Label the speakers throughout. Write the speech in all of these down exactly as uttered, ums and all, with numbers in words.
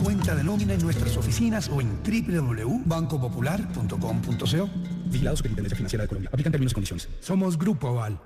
Speaker 1: cuenta de nómina en nuestras oficinas o en doble u doble u doble u punto banco popular punto com punto co. Vigilado Superintendencia Financiera de Colombia. Aplican términos y condiciones. Somos Grupo Aval.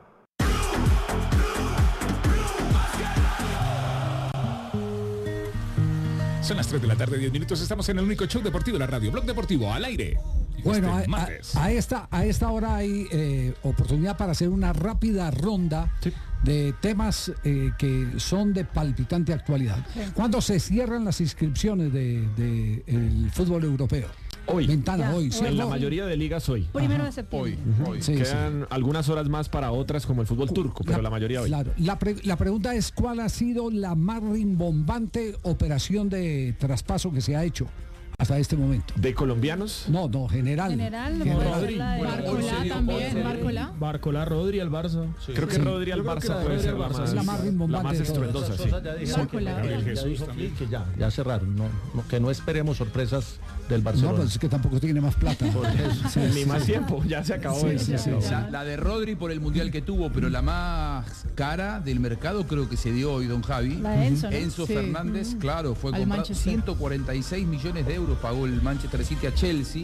Speaker 2: Son las tres de la tarde, diez minutos. Estamos en el único show deportivo de la radio. Blog Deportivo, al aire.
Speaker 3: Bueno,
Speaker 2: este
Speaker 3: a, a, a, esta, a esta hora hay eh, oportunidad para hacer una rápida ronda sí. de temas eh, que son de palpitante actualidad. Sí. ¿Cuándo se cierran las inscripciones del de, de el fútbol europeo?
Speaker 4: Hoy.
Speaker 3: Ventana,
Speaker 4: ya,
Speaker 3: hoy. ¿sí?
Speaker 4: En la mayoría de ligas hoy.
Speaker 5: Primero de septiembre.
Speaker 4: Hoy. hoy. Sí, Quedan sí. algunas horas más para otras como el fútbol turco, pero la, la mayoría hoy.
Speaker 3: Claro. La, pre, la pregunta es, ¿cuál ha sido la más rimbombante operación de traspaso que se ha hecho hasta este momento?
Speaker 4: ¿De colombianos?
Speaker 3: No, no, general.
Speaker 5: General, general.
Speaker 4: Rodri.
Speaker 5: Barcolá también, Barcolá.
Speaker 6: Barcolá, Rodri al Barça.
Speaker 4: Sí, creo sí. que Rodri al Barça puede ser la más,
Speaker 3: la más rimbombante,
Speaker 4: la más estruendosa, sí.
Speaker 5: Barcolá.
Speaker 6: Jesús también. Que ya, ya cerraron, no, no, que no esperemos sorpresas del Barcelona.
Speaker 3: No, pues es que tampoco tiene más plata.
Speaker 4: sí, Ni más tiempo, ya se acabó.
Speaker 3: Sí, sí, sí, sí.
Speaker 7: La, la de Rodri por el mundial que tuvo, pero la más cara del mercado creo que se dio hoy, don Javi.
Speaker 5: La de Enzo, ¿no?
Speaker 7: Enzo
Speaker 5: sí.
Speaker 7: Fernández,
Speaker 5: mm.
Speaker 7: claro, fue
Speaker 5: Al
Speaker 7: comprado.
Speaker 5: Manchester.
Speaker 7: ciento cuarenta y seis millones de euros pagó el Manchester City a Chelsea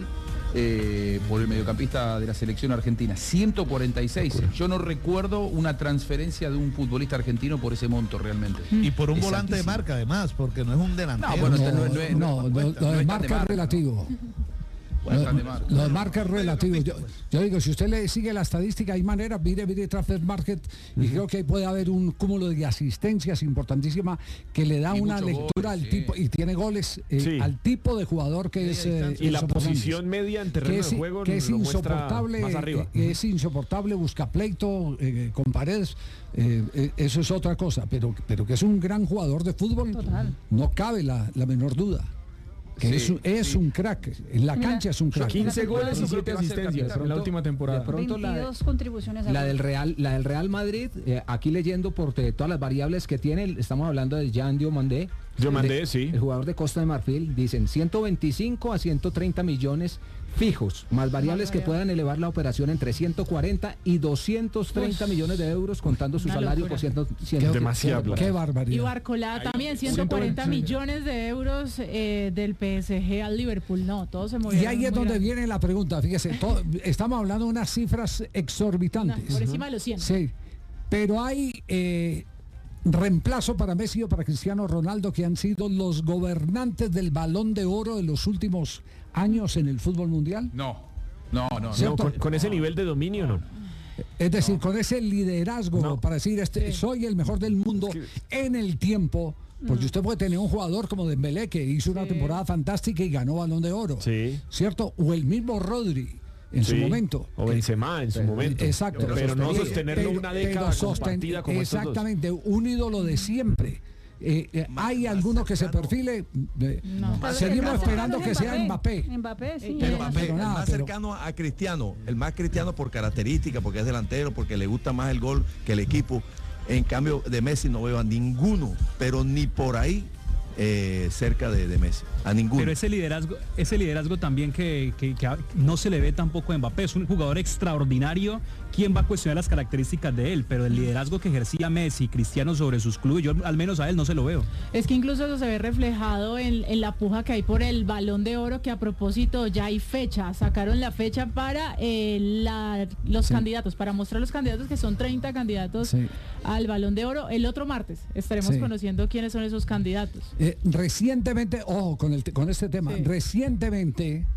Speaker 7: eh, por el mediocampista de la selección argentina. ciento cuarenta y seis. Yo no recuerdo una transferencia de un futbolista argentino por ese monto realmente.
Speaker 6: Y por un volante de marca además, porque no es un delantero.
Speaker 7: No, bueno,
Speaker 3: no,
Speaker 7: no, no, es,
Speaker 3: no,
Speaker 7: no,
Speaker 3: no,
Speaker 7: cuenta,
Speaker 3: lo
Speaker 7: no
Speaker 3: de
Speaker 7: es
Speaker 3: marca
Speaker 7: de
Speaker 3: es
Speaker 7: marca,
Speaker 3: relativo.
Speaker 7: Bueno,
Speaker 3: Lo,
Speaker 7: de marca.
Speaker 3: lo de marca es relativo. Yo, yo digo, si usted le sigue la estadística, hay manera, mire, mire Transfer Market, y uh-huh. creo que puede haber un cúmulo de asistencias importantísima que le da
Speaker 7: y
Speaker 3: una lectura
Speaker 7: gol,
Speaker 3: al
Speaker 7: sí.
Speaker 3: tipo, y tiene goles eh, sí. al tipo de jugador que sí, es. Eh,
Speaker 4: y la posición media en terreno
Speaker 3: es,
Speaker 4: de juego
Speaker 3: que es insoportable,
Speaker 4: más arriba.
Speaker 3: Eh, es insoportable, busca pleito eh, con Paredes. Eh, eh, eso es otra cosa, pero, pero que es un gran jugador de fútbol,
Speaker 5: total.
Speaker 3: No cabe la, la menor duda. Que sí, es, un, es sí. un crack, en la cancha es un crack.
Speaker 4: quince goles y siete asistencias en la última temporada.
Speaker 5: De pronto veintidós la, contribuciones a
Speaker 8: la del Real, la del Real Madrid, eh, aquí leyendo por te, todas las variables que tiene, estamos hablando de Jean Diomandé.
Speaker 4: Diomandé, sí.
Speaker 8: El jugador de Costa de Marfil, dicen ciento veinticinco a ciento treinta millones fijos, más variables que puedan elevar la operación entre ciento cuarenta y doscientos treinta Uf. millones de euros, contando su salario por ciento.
Speaker 4: Demasiado.
Speaker 3: Qué barbaridad.
Speaker 5: Y Barcolá también, ciento cuarenta millones de euros eh, del P S G al Liverpool. No, todo se movió.
Speaker 3: Y ahí es donde grande. viene la pregunta, fíjese, todo, estamos hablando de unas cifras exorbitantes.
Speaker 5: No, por encima de los cien.
Speaker 3: Sí, pero hay eh, reemplazo para Messi o para Cristiano Ronaldo, que han sido los gobernantes del Balón de Oro de los últimos años en el fútbol mundial.
Speaker 7: No, no, no.
Speaker 4: no con, con ese nivel de dominio, no.
Speaker 3: Es decir, no. con ese liderazgo no. para decir, este, sí. soy el mejor del mundo en el tiempo. Porque usted puede tener un jugador como Dembélé, que hizo una sí. temporada fantástica y ganó Balón de Oro,
Speaker 4: sí.
Speaker 3: ¿cierto? O el mismo Rodri en sí. su momento.
Speaker 4: O Benzema en su
Speaker 3: pero,
Speaker 4: momento.
Speaker 3: Exacto.
Speaker 4: Pero, pero no sostenerlo pero, una década compartida como
Speaker 3: exactamente, un ídolo de siempre. Eh, eh, hay alguno que se perfile eh,
Speaker 5: no.
Speaker 3: seguimos esperando que sea Mbappé
Speaker 5: Mbappé, sí,
Speaker 9: pero Mbappé,
Speaker 3: pero nada,
Speaker 9: el más
Speaker 3: pero...
Speaker 9: cercano a Cristiano, el más Cristiano por característica, porque es delantero, porque le gusta más el gol que el equipo. En cambio de Messi no veo a ninguno, pero ni por ahí eh, cerca de, de Messi, a ninguno.
Speaker 6: Pero ese liderazgo, ese liderazgo también que, que, que no se le ve tampoco a Mbappé, es un jugador extraordinario. ¿Quién va a cuestionar las características de él? Pero el liderazgo que ejercía Messi, Cristiano sobre sus clubes, yo al menos a él no se lo veo.
Speaker 5: Es que incluso eso se ve reflejado en, en la puja que hay por el Balón de Oro, que a propósito ya hay fecha, sacaron la fecha para eh, la, los sí. candidatos, para mostrar los candidatos, que son treinta candidatos sí. al Balón de Oro. El otro martes estaremos sí. conociendo quiénes son esos candidatos.
Speaker 3: Eh, recientemente, ojo oh, con, el, con este tema, sí. recientemente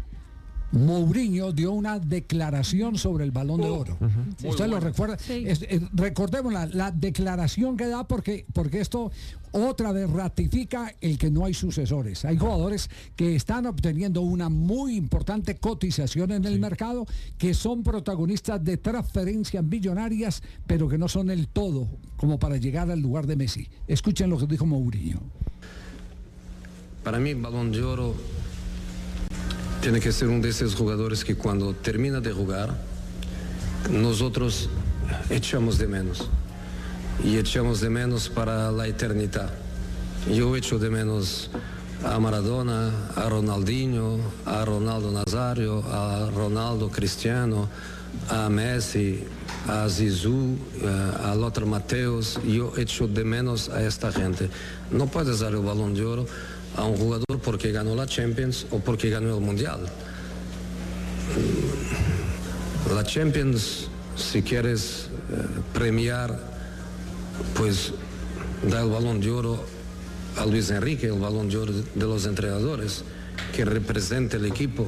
Speaker 3: Mourinho dio una declaración sobre el Balón de Oro. Uh-huh. Sí, ¿Usted bueno. lo recuerda? Sí. Es, es, recordemos la, la declaración que da, porque, porque esto otra vez ratifica el que no hay sucesores. Hay jugadores que están obteniendo una muy importante cotización en el sí. mercado, que son protagonistas de transferencias millonarias, pero que no son el todo como para llegar al lugar de Messi. Escuchen lo que dijo Mourinho.
Speaker 10: Para mí, Balón de Oro tiene que ser uno de esos jugadores que cuando termina de jugar, nosotros echamos de menos. Y echamos de menos para la eternidad. Yo echo de menos a Maradona, a Ronaldinho, a Ronaldo Nazario, a Ronaldo Cristiano, a Messi, a Zizou, a Lothar Matthäus. Yo echo de menos a esta gente. No puedes dar el Balón de Oro a un jugador porque ganó la Champions o porque ganó el Mundial. La Champions, si quieres eh, premiar, pues da el Balón de Oro a Luis Enrique, el Balón de Oro de los entrenadores, que representa el equipo.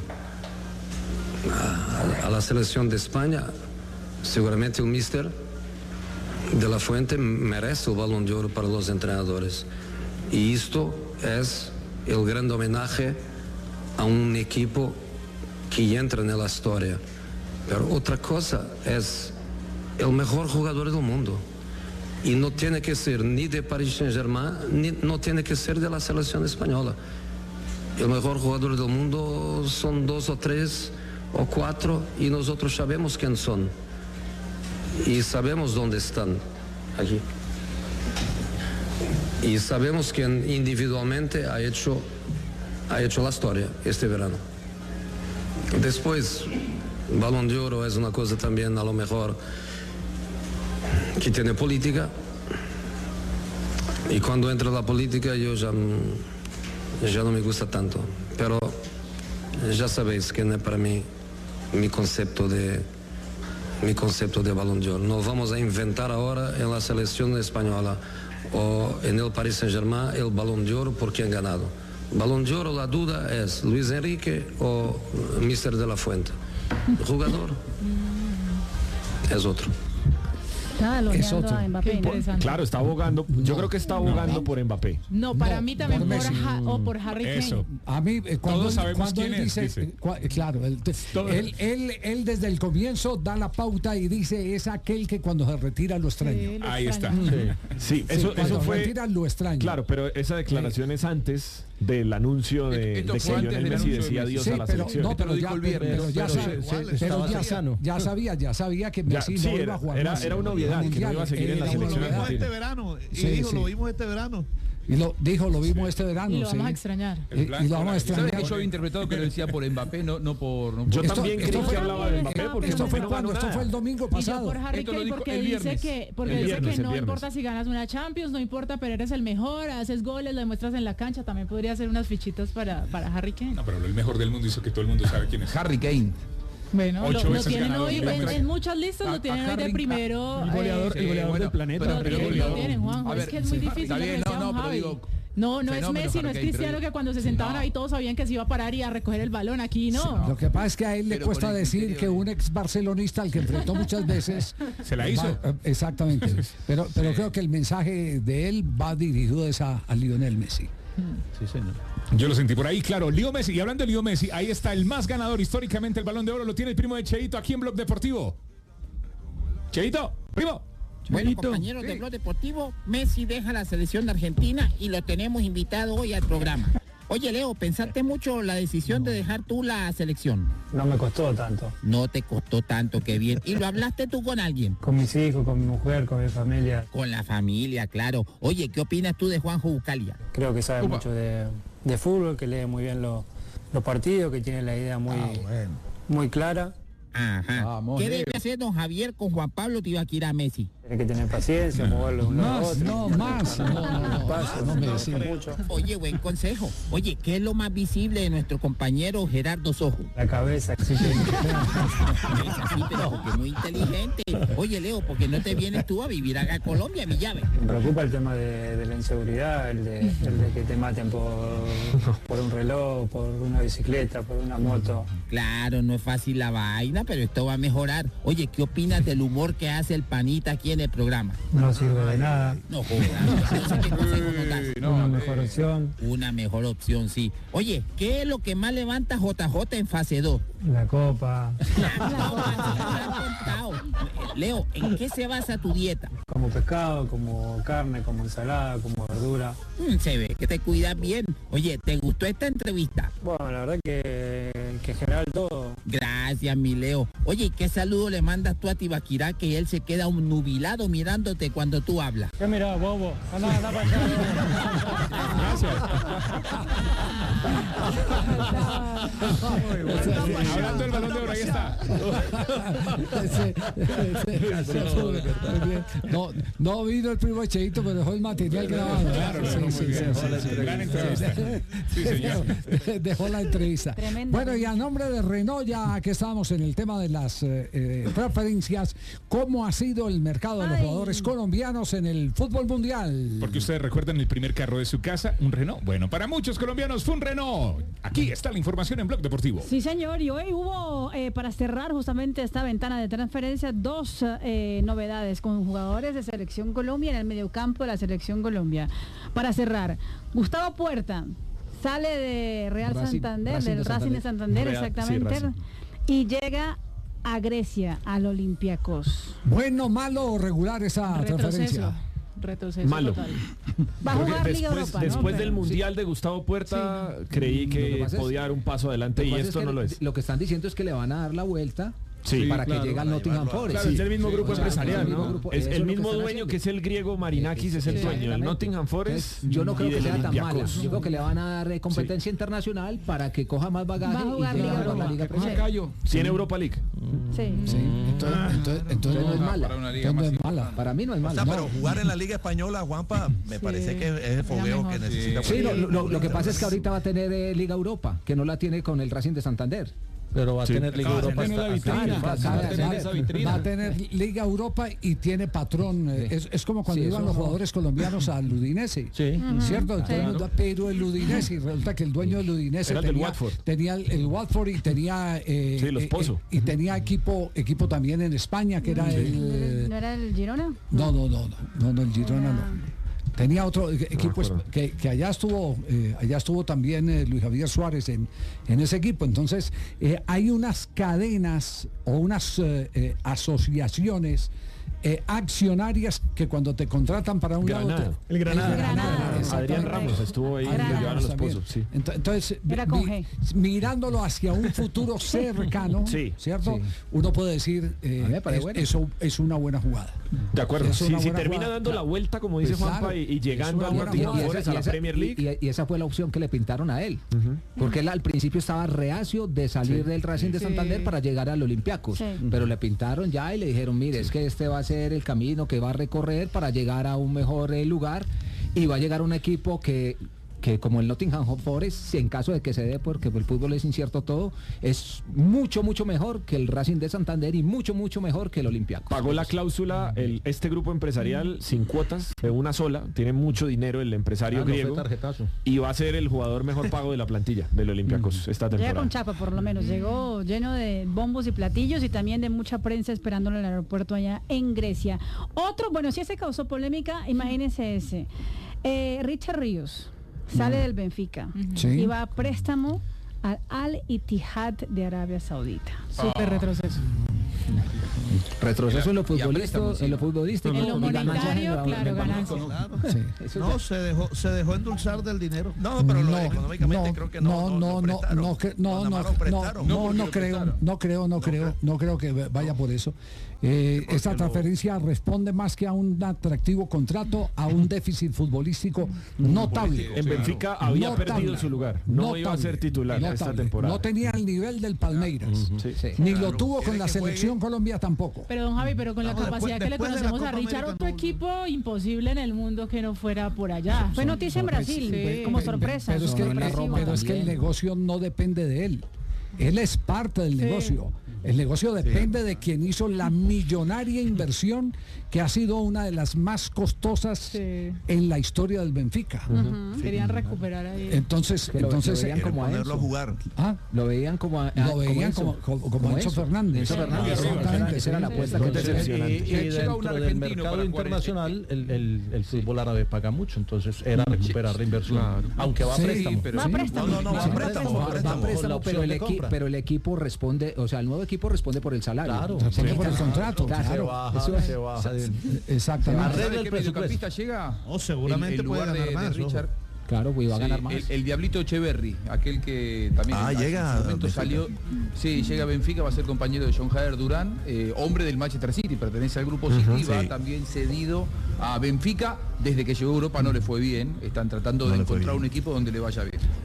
Speaker 10: A, a la selección de España, seguramente el míster de la Fuente merece el Balón de Oro para los entrenadores. Y esto es el gran homenaje a un equipo que entra en la historia. Pero otra cosa es el mejor jugador del mundo. Y no tiene que ser ni de Paris Saint-Germain, ni no tiene que ser de la selección española. El mejor jugador del mundo son dos o tres o cuatro y nosotros sabemos quién son. Y sabemos dónde están, aquí. Y sabemos quién individualmente ha hecho, ha hecho la historia este verano. Después, Balón de Oro es una cosa también a lo mejor que tiene política, y cuando entra la política yo ya, ya no me gusta tanto, pero ya sabéis que no es para mí mi concepto de mi concepto de Balón de Oro. No vamos a inventar ahora en la selección española o en el Paris Saint-Germain el Balón de Oro por quien ha ganado. Balón de Oro, la duda es Luis Enrique o míster de la Fuente. El jugador es otro.
Speaker 5: Está
Speaker 3: Es otro.
Speaker 5: a Mbappé, interesante.
Speaker 4: Claro, está abogando. Yo creo que está abogando no. por Mbappé.
Speaker 5: No, para
Speaker 3: No,
Speaker 5: mí también
Speaker 3: por
Speaker 5: por,
Speaker 3: Messi.
Speaker 5: Ha- o por Harry
Speaker 2: Eso.
Speaker 5: Kane.
Speaker 3: A mí, eh, cuando,
Speaker 2: Todos
Speaker 3: él,
Speaker 2: sabemos
Speaker 3: cuando
Speaker 2: quién
Speaker 3: él
Speaker 2: es,
Speaker 3: dice,
Speaker 2: dice.
Speaker 3: eh, cua- claro, él,
Speaker 2: Todo-
Speaker 3: él, él, él desde el comienzo da la pauta y dice es aquel que cuando se retira lo extraño.
Speaker 5: Sí, lo
Speaker 2: Ahí está.
Speaker 5: extraño.
Speaker 4: Sí,
Speaker 3: Sí,
Speaker 4: eso,
Speaker 3: cuando
Speaker 4: eso fue.
Speaker 3: retira lo extraño.
Speaker 4: Claro, pero esa declaración es antes del anuncio de,
Speaker 7: Esto
Speaker 4: de
Speaker 7: fue
Speaker 4: que
Speaker 7: antes
Speaker 4: Lionel
Speaker 7: del
Speaker 4: Messi
Speaker 7: anuncio de
Speaker 4: decía
Speaker 7: Messi.
Speaker 4: adiós
Speaker 3: Sí,
Speaker 4: a la
Speaker 3: pero,
Speaker 4: selección.
Speaker 3: no,
Speaker 7: Esto
Speaker 3: pero
Speaker 7: lo
Speaker 3: ya,
Speaker 7: dijo el viernes,
Speaker 3: pero ya,
Speaker 7: pero
Speaker 3: sa-
Speaker 7: se-
Speaker 3: pero
Speaker 7: igual
Speaker 3: ya
Speaker 8: estaba
Speaker 3: sa-
Speaker 8: sano.
Speaker 3: ya sabía, ya sabía que
Speaker 4: Ya,
Speaker 3: Messi
Speaker 4: sí,
Speaker 3: no iba
Speaker 4: era-
Speaker 3: a jugar
Speaker 4: era-
Speaker 3: más.
Speaker 4: era una obviedad, que no iba a seguir en la
Speaker 3: Era una
Speaker 4: selección
Speaker 11: Lo vimos
Speaker 3: obviedad.
Speaker 11: este verano. Y
Speaker 3: Sí,
Speaker 11: dijo,
Speaker 3: sí.
Speaker 11: lo vimos este verano.
Speaker 3: Y lo dijo, lo vimos este verano.
Speaker 5: Y lo vamos
Speaker 3: sí.
Speaker 5: a extrañar.
Speaker 3: Y, y lo vamos a
Speaker 7: ¿Sabes
Speaker 3: extrañar.
Speaker 7: que yo había interpretado que lo decía por Mbappé, no, no por... No por-
Speaker 4: Yo
Speaker 3: Esto-
Speaker 4: también
Speaker 3: esto
Speaker 4: creí
Speaker 3: fue-
Speaker 4: que hablaba de Mbappé porque
Speaker 3: Esto
Speaker 4: Mbappé
Speaker 3: fue
Speaker 4: no
Speaker 3: cuando,
Speaker 4: ganó
Speaker 3: esto fue el
Speaker 4: nada.
Speaker 3: domingo
Speaker 5: Y yo
Speaker 3: pasado.
Speaker 5: por Harry
Speaker 7: Esto lo
Speaker 5: Kane
Speaker 7: dijo
Speaker 5: porque
Speaker 7: el
Speaker 5: dice
Speaker 7: viernes.
Speaker 5: que, porque
Speaker 4: El
Speaker 5: dice
Speaker 4: viernes,
Speaker 5: que
Speaker 4: el
Speaker 5: no
Speaker 4: viernes.
Speaker 5: importa si ganas una Champions, no importa, pero eres el mejor, haces goles, lo demuestras en la cancha. También podría ser unas fichitas para, para Harry Kane.
Speaker 2: No, pero el mejor del mundo hizo que todo el mundo sabe quién es.
Speaker 7: Harry Kane.
Speaker 5: Bueno,
Speaker 2: Ocho
Speaker 5: lo, lo
Speaker 2: veces
Speaker 5: tienen
Speaker 2: ganador
Speaker 5: hoy,
Speaker 2: de la
Speaker 5: en,
Speaker 2: Premier.
Speaker 5: en muchas listas
Speaker 7: A-
Speaker 5: lo tienen
Speaker 7: a
Speaker 5: hoy de
Speaker 7: Harry-
Speaker 5: primero.
Speaker 6: El goleador,
Speaker 5: eh,
Speaker 6: el goleador
Speaker 7: bueno,
Speaker 6: del planeta.
Speaker 7: pero-
Speaker 5: lo
Speaker 7: pero
Speaker 5: tienen,
Speaker 7: goleador.
Speaker 5: lo tienen, Juanjo.
Speaker 7: A
Speaker 5: Es
Speaker 7: ver,
Speaker 5: que es muy
Speaker 7: sí,
Speaker 5: difícil.
Speaker 7: está
Speaker 5: ya
Speaker 7: bien,
Speaker 5: lo decía
Speaker 7: no, no,
Speaker 5: don
Speaker 7: pero
Speaker 5: Javi.
Speaker 7: digo,
Speaker 5: No, no es
Speaker 7: fenómeno
Speaker 5: Messi, no
Speaker 7: Harry
Speaker 5: es
Speaker 7: Kane,
Speaker 5: Cristiano
Speaker 7: pero-
Speaker 5: que cuando se sentaban
Speaker 7: No.
Speaker 5: ahí todos sabían que se iba a parar y a recoger el balón. Aquí no.
Speaker 3: Lo que pasa es que a él le
Speaker 7: Pero
Speaker 3: cuesta
Speaker 7: por el
Speaker 3: decir
Speaker 7: criterio
Speaker 3: que
Speaker 7: de-
Speaker 3: un ex barcelonista al que enfrentó muchas veces
Speaker 2: Se la hizo.
Speaker 3: va- eh, exactamente. Pero, pero creo que el mensaje de él va dirigido es a, a Lionel Messi.
Speaker 7: Sí, señor.
Speaker 2: Yo lo sentí por ahí, claro. Leo Messi. Y hablando de Leo Messi, ahí está el más ganador históricamente. El Balón de Oro lo tiene el primo de Cheito aquí en Blog Deportivo. Cheito, primo.
Speaker 12: Bueno, compañeros de Blog Deportivo, Messi deja la selección de Argentina y lo tenemos invitado hoy al programa. Oye, Leo, ¿pensaste mucho la decisión de dejar tú la selección?
Speaker 13: No me costó tanto.
Speaker 12: No te costó tanto, qué bien. ¿Y lo hablaste tú con alguien?
Speaker 13: Con mis hijos, con mi mujer, con mi familia.
Speaker 12: Con la familia, claro. Oye, ¿qué opinas tú de Juanjo Buscalia?
Speaker 13: Creo que sabe
Speaker 12: Upa.
Speaker 13: mucho de, de fútbol, que lee muy bien los, los partidos, que tiene la idea muy, muy clara.
Speaker 12: Ajá.
Speaker 13: Vamos,
Speaker 12: ¿Qué
Speaker 13: Leo.
Speaker 12: debe hacer don Javier con Juan Pablo Tibaquira Messi?
Speaker 13: Tiene que tener paciencia, moverlo de un lado a
Speaker 3: Más,
Speaker 13: otro.
Speaker 3: no, más. No, no, no,
Speaker 13: Paso,
Speaker 3: no me
Speaker 13: no,
Speaker 3: decís.
Speaker 13: mucho.
Speaker 12: Oye, buen consejo. Oye, ¿qué es lo más visible de nuestro compañero Gerardo Sojo?
Speaker 13: La cabeza, sí que-
Speaker 12: Es así, pero porque es muy inteligente. Oye, Leo, ¿por qué no te vienes tú a vivir acá a Colombia, mi llave?
Speaker 13: Me preocupa el tema de, de la inseguridad, el de, el de que te maten por, por un reloj, por una bicicleta, por una moto.
Speaker 12: Claro, no es fácil la vaina, pero esto va a mejorar. Oye, ¿qué opinas del humor que hace el panita aquí en el programa?
Speaker 13: No sirve de nada.
Speaker 12: No jodas. Entonces, ¿qué consejo nos das?
Speaker 13: Una mejor opción,
Speaker 12: Una mejor opción, sí. Oye, ¿qué es lo que más levanta J J en fase dos?
Speaker 13: la copa,
Speaker 12: Leo, ¿en qué se basa tu dieta?
Speaker 13: como pescado, como carne, como ensalada, como verdura.
Speaker 12: Mm, se ve que te cuidas bien. Oye, ¿te gustó esta entrevista?
Speaker 13: Bueno, la verdad que, que en general todo.
Speaker 12: Gracias, mi Leo. Oye, ¿y qué saludo le mandas tú a Tibaquirá que él se queda un nubilado mirándote cuando tú hablas?
Speaker 13: ¿Qué mirá, bobo? Anda, anda para allá.
Speaker 2: Gracias. Hablando del Balón de Oro, ahí está.
Speaker 3: No, no vino el primo Cheito, pero dejó el material grabado.
Speaker 2: Claro,
Speaker 3: sí, señor. Dejó la entrevista.
Speaker 5: Tremendo.
Speaker 3: Bueno, y a nombre de Renault, ya que estábamos en el tema de las eh, preferencias, ¿cómo ha sido el mercado de los
Speaker 5: Ay.
Speaker 3: jugadores colombianos en el fútbol mundial?
Speaker 2: Porque ustedes recuerdan el primer carro de su casa, un Renault. Bueno, para muchos colombianos fue un Renault. Aquí está la información en Blog Deportivo.
Speaker 11: Sí, señor, y hoy hubo, eh, para cerrar justamente esta ventana de transferencia, dos eh, novedades con jugadores de Selección Colombia en el mediocampo de la Selección Colombia. Para cerrar, Gustavo Puerta sale de Real
Speaker 8: Racing,
Speaker 11: Santander,
Speaker 8: Racing
Speaker 11: del
Speaker 8: de
Speaker 11: Racing de Santander,
Speaker 2: Real,
Speaker 11: exactamente,
Speaker 2: sí, Racing.
Speaker 11: y llega a Grecia, al Olympiacos.
Speaker 3: Bueno, malo o regular esa
Speaker 5: Retroceso.
Speaker 3: transferencia.
Speaker 5: Retroceso
Speaker 4: Malo.
Speaker 5: total.
Speaker 11: Va a
Speaker 4: Creo que
Speaker 11: jugar Liga
Speaker 4: después,
Speaker 11: Europa, ¿no?
Speaker 4: después
Speaker 11: Pero-
Speaker 4: del Mundial de Gustavo Puerta, creí
Speaker 8: Lo
Speaker 4: que,
Speaker 8: que pasa es-
Speaker 4: podía dar un paso adelante
Speaker 8: Lo que
Speaker 4: y
Speaker 8: pasa es
Speaker 4: esto
Speaker 8: que
Speaker 4: no lo es.
Speaker 8: Lo que están diciendo es que le van a dar la vuelta
Speaker 4: Sí,
Speaker 8: para
Speaker 4: claro,
Speaker 8: que llegue al Nottingham Forest.
Speaker 4: Claro, es el mismo
Speaker 8: Sí,
Speaker 4: grupo
Speaker 8: o sea,
Speaker 4: empresarial,
Speaker 8: el mismo
Speaker 4: ¿no?
Speaker 8: grupo-
Speaker 4: Es
Speaker 8: eso
Speaker 4: el
Speaker 8: lo que
Speaker 4: mismo
Speaker 8: están
Speaker 4: dueño
Speaker 8: haciendo.
Speaker 4: que es el griego Marinakis, es el
Speaker 8: Sí,
Speaker 4: dueño. El
Speaker 8: exactamente.
Speaker 4: Nottingham Forest.
Speaker 8: Entonces, yo no creo
Speaker 4: y
Speaker 8: que
Speaker 4: del
Speaker 8: sea tan mala.
Speaker 4: Olympiacos.
Speaker 8: Yo creo que le van a dar eh, competencia internacional para que coja más bagaje
Speaker 11: Va a jugar
Speaker 8: y llegue
Speaker 11: Liga
Speaker 8: a la
Speaker 11: Europa.
Speaker 8: Liga
Speaker 11: Sí.
Speaker 8: Premier.
Speaker 4: Tiene Europa League.
Speaker 11: Sí.
Speaker 3: Sí, entonces, entonces, entonces
Speaker 8: no es mala.
Speaker 7: Para una liga
Speaker 3: entonces no
Speaker 7: más
Speaker 3: es mala.
Speaker 8: Para mí no es
Speaker 9: O
Speaker 8: mala.
Speaker 9: sea,
Speaker 8: No.
Speaker 9: pero jugar en la Liga Española, Juanpa, me
Speaker 5: Sí,
Speaker 9: parece que es el
Speaker 5: era
Speaker 9: fogueo
Speaker 5: mejor.
Speaker 9: que necesita.
Speaker 8: Sí, lo, lo- lo que pasa es que ahorita va a tener eh, Liga Europa, que no la tiene con el Racing de Santander.
Speaker 14: Pero va a
Speaker 4: Sí.
Speaker 14: tener Liga
Speaker 6: Acaba de
Speaker 14: Europa.
Speaker 6: tener la
Speaker 14: hasta-
Speaker 6: vitrina,
Speaker 14: hasta-
Speaker 6: acaba de
Speaker 14: hasta-
Speaker 6: tener
Speaker 3: Va-
Speaker 6: esa vitrina.
Speaker 3: Va a tener Liga Europa y tiene patrón. eh,
Speaker 8: Sí.
Speaker 3: Es, es como cuando
Speaker 8: Sí,
Speaker 3: iban
Speaker 8: eso
Speaker 3: los
Speaker 8: no.
Speaker 3: jugadores colombianos al Udinese.
Speaker 14: Sí.
Speaker 3: ¿Cierto?
Speaker 11: Sí.
Speaker 3: Entonces, pero el Udinese, y resulta que el dueño del Udinese
Speaker 4: Era el del
Speaker 3: tenía,
Speaker 4: Watford.
Speaker 3: tenía el, el Watford y tenía eh,
Speaker 4: Sí, los
Speaker 3: eh,
Speaker 4: Pozo.
Speaker 3: eh, y tenía equipo equipo también en España que era el
Speaker 11: ¿No era el Girona?
Speaker 3: no no no no no, no el Girona no. Tenía otro eh, equipo
Speaker 4: acuerdo.
Speaker 3: que, que allá estuvo eh, allá estuvo también eh, Luis Javier Suárez en, en ese equipo. Entonces eh, hay unas cadenas o unas eh, eh, asociaciones eh, accionarias que cuando te contratan para un
Speaker 4: Granada.
Speaker 3: lado te-
Speaker 6: El Granada.
Speaker 11: Granada.
Speaker 3: exactamente.
Speaker 4: Adrián Ramos estuvo ahí, lo
Speaker 11: Granada.
Speaker 4: llevaron a los
Speaker 3: También.
Speaker 4: pozos. Sí.
Speaker 3: Ent- Entonces,
Speaker 11: Era
Speaker 3: mi-
Speaker 11: con G.
Speaker 3: mirándolo hacia un futuro cercano,
Speaker 4: Sí,
Speaker 3: ¿cierto?
Speaker 8: sí.
Speaker 3: uno puede decir, eh,
Speaker 8: A mí me parece
Speaker 3: es-
Speaker 8: bueno.
Speaker 3: eso es una buena jugada.
Speaker 4: De acuerdo.
Speaker 3: Es
Speaker 4: Si,
Speaker 3: una
Speaker 4: si
Speaker 3: buena
Speaker 4: termina
Speaker 3: jugada.
Speaker 4: dando la vuelta, como dice
Speaker 3: Pues
Speaker 4: Juanpa,
Speaker 3: claro,
Speaker 4: y, y llegando
Speaker 3: es
Speaker 4: a
Speaker 3: una
Speaker 4: una
Speaker 3: buena
Speaker 4: Nottingham
Speaker 3: jugada.
Speaker 4: Forest, a la
Speaker 8: esa-
Speaker 4: Premier League.
Speaker 8: y- y- y esa fue la opción que le pintaron a él. Porque él al principio estaba reacio de salir del Racing de
Speaker 5: Sí.
Speaker 8: Santander para llegar al Olympiacos.
Speaker 11: Sí.
Speaker 8: Pero le pintaron ya y le dijeron, mire, es que este va a ser el camino que va a recorrer para llegar a un mejor eh, lugar y va a llegar a un equipo que que como el Nottingham Forest, si en caso de que se dé, porque el fútbol es incierto todo, es mucho, mucho mejor que el Racing de Santander y mucho, mucho mejor que el Olympiacos.
Speaker 4: Pagó la cláusula el, este grupo empresarial sin cuotas, de una sola. Tiene mucho dinero el empresario
Speaker 14: Ah, no fue
Speaker 4: griego.
Speaker 14: tarjetazo.
Speaker 4: Y va a ser el jugador mejor pago de la plantilla del Olympiacos esta
Speaker 11: Llega
Speaker 4: temporada.
Speaker 11: con chapa, por lo menos. Llegó lleno de bombos y platillos y también de mucha prensa esperándolo en el aeropuerto allá en Grecia. Otro, bueno, si ese causó polémica, imagínense ese. Eh, Richard Ríos sale del Benfica
Speaker 3: Sí.
Speaker 11: y va a préstamo al Al Ittihad de Arabia Saudita.
Speaker 5: Súper retroceso.
Speaker 8: Retroceso en lo
Speaker 7: Y a
Speaker 8: futbolístico,
Speaker 7: préstamo, sí.
Speaker 8: en lo futbolístico.
Speaker 5: En lo
Speaker 8: y ganancias
Speaker 5: monetario,
Speaker 8: en la-
Speaker 5: claro,
Speaker 8: en la-
Speaker 5: ganancias.
Speaker 9: Claro.
Speaker 3: Sí.
Speaker 8: Eso
Speaker 14: No,
Speaker 8: ya-
Speaker 14: se dejó, se dejó endulzar del dinero.
Speaker 9: No, pero lo,
Speaker 3: no,
Speaker 9: económicamente
Speaker 3: no,
Speaker 9: creo que no.
Speaker 3: no, no, no,
Speaker 9: prestaron.
Speaker 3: no, que- no,
Speaker 9: Nada
Speaker 3: no,
Speaker 9: más lo
Speaker 3: no,
Speaker 9: prestaron.
Speaker 3: no,
Speaker 7: porque
Speaker 3: no
Speaker 7: lo
Speaker 3: creo,
Speaker 7: prestaron.
Speaker 3: no creo, no creo, no creo que vaya por eso. Eh, esta transferencia responde más que a un atractivo contrato, a un déficit futbolístico notable.
Speaker 4: En Benfica había
Speaker 3: Notable.
Speaker 4: perdido su lugar. No iba a ser titular esta
Speaker 3: Notable.
Speaker 4: temporada.
Speaker 3: No tenía el nivel del Palmeiras.
Speaker 4: Sí.
Speaker 8: Sí.
Speaker 3: Ni lo
Speaker 9: Claro,
Speaker 3: tuvo con
Speaker 9: quiere
Speaker 3: la
Speaker 9: que juegue.
Speaker 3: selección Colombia tampoco.
Speaker 5: Pero don Javi, pero con la
Speaker 14: No, después-
Speaker 5: capacidad que le
Speaker 14: después de la
Speaker 5: conocemos a
Speaker 14: Copa
Speaker 5: Richard,
Speaker 14: América
Speaker 5: otro
Speaker 14: no-
Speaker 5: equipo imposible en el mundo que no fuera por allá.
Speaker 11: Fue noticia en Brasil,
Speaker 5: Sí.
Speaker 11: como
Speaker 3: Pe-
Speaker 11: sorpresa.
Speaker 3: Pero es que,
Speaker 8: Sonó en la
Speaker 3: eh,
Speaker 8: Roma
Speaker 3: pero es que el
Speaker 8: también.
Speaker 3: negocio no depende de él. Él es parte del
Speaker 5: Sí.
Speaker 3: negocio. El negocio depende de quien hizo la millonaria inversión que ha sido una de las más costosas
Speaker 5: Sí.
Speaker 3: en la historia del Benfica.
Speaker 5: Ujú, Querían recuperar ahí.
Speaker 3: Entonces,
Speaker 8: Que lo-
Speaker 3: entonces
Speaker 8: lo veían
Speaker 3: eh,
Speaker 8: como a
Speaker 9: Ponerlo a
Speaker 8: Enzo.
Speaker 9: jugar.
Speaker 3: ah,
Speaker 8: Lo veían como a,
Speaker 3: lo veían
Speaker 8: Enzo.
Speaker 3: como, como, como Enzo Fernández.
Speaker 8: Enzo Fernández,
Speaker 3: Ah,
Speaker 8: esa era-
Speaker 3: exactamente,
Speaker 8: esa era
Speaker 3: sí.
Speaker 8: la apuesta
Speaker 4: Muy
Speaker 8: que
Speaker 4: decepcionante.
Speaker 14: Y, y
Speaker 7: Llega un
Speaker 14: dentro del
Speaker 7: argentino
Speaker 14: mercado
Speaker 7: para jugar
Speaker 14: internacional, el, el, el fútbol árabe paga mucho, entonces era recuperar la inversión.
Speaker 7: Claro.
Speaker 14: Aunque va a
Speaker 3: Sí,
Speaker 14: préstamo.
Speaker 7: pero
Speaker 11: Va a
Speaker 3: Sí.
Speaker 11: préstamo.
Speaker 9: No, no, no, va a
Speaker 11: Claro.
Speaker 9: préstamo, va a
Speaker 8: Va a
Speaker 9: préstamo.
Speaker 8: préstamo,
Speaker 14: Con la
Speaker 8: pero, el
Speaker 14: opción de
Speaker 8: equi-
Speaker 14: compra.
Speaker 8: pero el equipo responde, o sea, el nuevo equipo responde por el salario.
Speaker 14: Claro.
Speaker 3: Responde
Speaker 8: Sí,
Speaker 3: por el
Speaker 8: claro.
Speaker 3: contrato,
Speaker 8: Claro.
Speaker 14: Se
Speaker 3: claro.
Speaker 14: baja,
Speaker 8: Eso-
Speaker 14: se baja. de-
Speaker 3: Exactamente.
Speaker 14: Arregla
Speaker 7: ¿Sabe
Speaker 14: el
Speaker 7: qué
Speaker 14: presupuesto.
Speaker 7: mediocampista llega?
Speaker 14: Oh, seguramente
Speaker 7: en, en
Speaker 14: puede
Speaker 7: lugar de,
Speaker 14: ganar
Speaker 7: de
Speaker 14: más, ojo.
Speaker 7: Richard.
Speaker 8: Claro, pues iba a
Speaker 7: Sí,
Speaker 8: ganar más.
Speaker 7: El, el Diablito Echeverry, aquel que también
Speaker 9: Ah,
Speaker 7: en- en
Speaker 9: llega
Speaker 7: su
Speaker 9: a
Speaker 7: momento
Speaker 9: Benfica.
Speaker 7: salió, sí, llega a Benfica, va a ser compañero de John Jader Durán, eh, hombre del Manchester City, pertenece al grupo City, y va
Speaker 9: sí.
Speaker 7: también cedido a Benfica. Desde que llegó a Europa no le fue bien, están tratando
Speaker 9: No
Speaker 7: de
Speaker 9: le fue
Speaker 7: encontrar
Speaker 9: bien.
Speaker 7: un equipo donde le vaya bien.